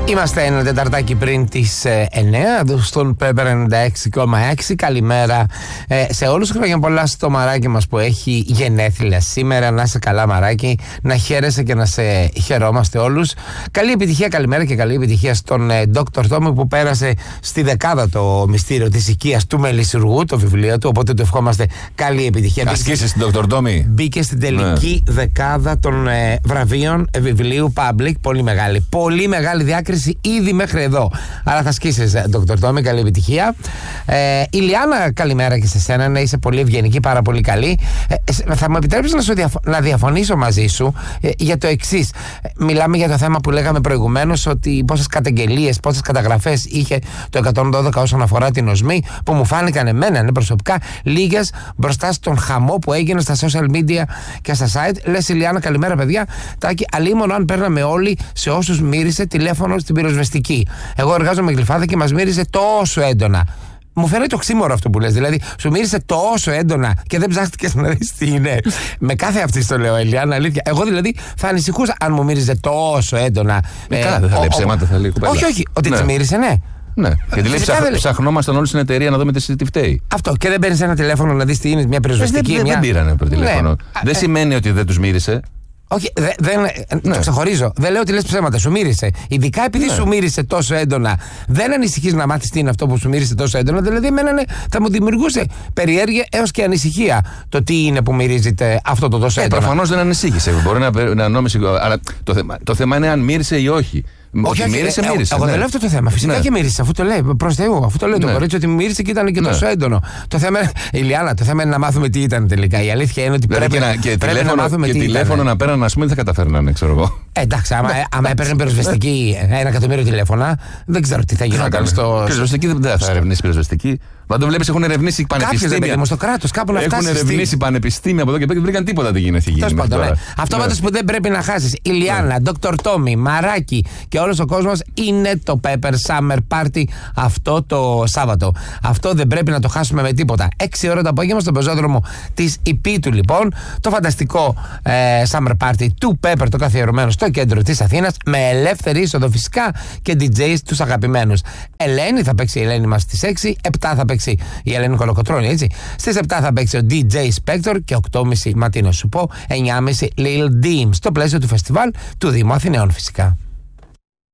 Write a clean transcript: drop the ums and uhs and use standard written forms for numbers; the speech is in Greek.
Είμαστε ένα τεταρτάκι πριν τις 9 στον Pepper 96,6. Καλημέρα σε όλους. Χρόνια πολλά στο μαράκι μας που έχει γενέθλια σήμερα. Να είσαι καλά, μαράκι, να χαίρεσαι και να σε χαιρόμαστε όλους. Καλή επιτυχία, καλημέρα και καλή επιτυχία στον Dr. Tommy που πέρασε στη δεκάδα το μυστήριο της οικίας του Μελισσουργού, το βιβλίο του. Οπότε του ευχόμαστε καλή επιτυχία. Ασκήσεις στην Dr. Tommy. Μπήκε στην τελική δεκάδα των βραβείων βιβλίου Public. Πολύ μεγάλη. Πολύ μεγάλη διάκριση ήδη μέχρι εδώ. Άρα θα σκίσεις, Dr. Tommy, καλή επιτυχία. Ηλιάνα, καλημέρα και σε σένα. Ναι, είσαι πολύ ευγενική, πάρα πολύ καλή. Θα μου επιτρέψεις να διαφωνήσω μαζί σου για το εξής. Μιλάμε για το θέμα που λέγαμε προηγουμένως, ότι πόσες καταγγελίες, πόσες καταγραφές είχε το 112 όσον αφορά την οσμή, που μου φάνηκαν εμένα προσωπικά λίγες μπροστά στον χαμό που έγινε στα social media και στα site. Λες, Ηλιάνα, καλημέρα, παιδιά. Τάκη, αλίμονο αν παίρναμε όλοι σε όσους μύρισε τηλέφωνο στην πυροσβεστική. Εγώ εργάζομαι Γλυφάδα και μας μύρισε τόσο έντονα. Μου φαίνεται οξύμορο αυτό που λες. Δηλαδή, σου μύρισε τόσο έντονα και δεν ψάχτηκες να δεις τι είναι. Με κάθε αυτή το λέω, Ηλιάνα, αλήθεια. Εγώ δηλαδή θα ανησυχούσα αν μου μύριζε τόσο έντονα. Καλά, δεν θα λέει ψέματα, θα λέει κουπέλα. Όχι, ότι τη μύρισε, ναι. Ναι, γιατί λέει ψαχνόμασταν όλοι στην εταιρεία να δούμε τι φταίει. Αυτό. Και δεν παίρνεις ένα τηλέφωνο να δεις τι είναι, μια πυροσβεστική. Δεν πήρανε τηλέφωνο. Ναι. Δεν σημαίνει ότι δεν τους μύρισε. Όχι, το ξεχωρίζω. Δεν λέω ότι λες ψέματα. Σου μύρισε. Ειδικά επειδή σου μύρισε τόσο έντονα, δεν ανησυχείς να μάθεις τι είναι αυτό που σου μύρισε τόσο έντονα. Δηλαδή, εμένα θα μου δημιουργούσε περιέργεια έως και ανησυχία το τι είναι που μυρίζεται αυτό το τόσο έντονα. Προφανώς δεν ανησύχησε. Μπορεί να νόμισε. Αλλά το θέμα είναι αν μύρισε ή όχι. Όχι, μύρισε. Εγώ δεν λέω αυτό το θέμα. Φυσικά και μύρισε, αφού το λέει. Προς Θεού, αφού το λέει το κορίτσι ότι μύρισε και ήταν και τόσο έντονο. Το θέμα, Ηλιάνα, το θέμα είναι να μάθουμε τι ήταν τελικά. Η αλήθεια είναι ότι πρέπει να μάθουμε τι ήταν. Και τηλέφωνο να πέραν, ας πούμε, δεν θα καταφέρνανε, ξέρω εγώ. Εντάξει, άμα έπαιρνε πυροσβεστική 1 εκατομμύριο τηλέφωνα, δεν ξέρω τι θα γινόταν στο. Πυροσβεστική δεν θα ερευνήσει πυροσβεστική. Μα το βλέπεις, έχουν ερευνήσει πανεπιστήμια. Στο κράτος, κάπου να φτάσει. Έχουν ερευνήσει πανεπιστήμια από εδώ και πέρα και βρήκαν τίποτα δεν γίνεται. Αυτό πάντως που δεν πρέπει να χάσεις. Ηλιάνα, Dr. Tommy, Μαράκι και όλος ο κόσμος είναι το Pepper Summer Party αυτό το Σάββατο. Αυτό δεν πρέπει να το χάσουμε με τίποτα. 6 ώρα το απόγευμα στον πεζόδρομο της Ιππίτου, λοιπόν, το φανταστικό Summer Party του Pepper, το καθιερωμένο στο κέντρο της Αθήνας, με ελεύθερη είσοδο φυσικά και DJs τους αγαπημένους. Ελένη θα παίξει η Ελένη μας στις 6, 7 θα παίξει η Ελένη Κολοκοτρώνη, έτσι. Στις 7 θα παίξει ο DJ Spector και 8.30 Ματίνο Σου πω, 9.30 Lil Dim, στο πλαίσιο του φεστιβάλ του Δήμου Αθηναίων, φυσικά.